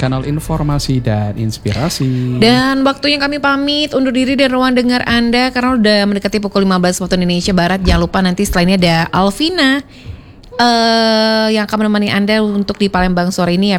kanal informasi dan inspirasi. Dan waktunya kami pamit undur diri dari ruang dengar Anda karena udah mendekati pukul 15 waktu Indonesia Barat. Jangan lupa nanti setelah ini ada Alvina yang akan menemani Anda untuk di Palembang sore ini ya